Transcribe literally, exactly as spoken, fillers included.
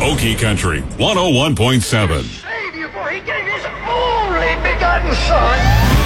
Okie Country one oh one point seven. Save you, for he gave his only begotten son.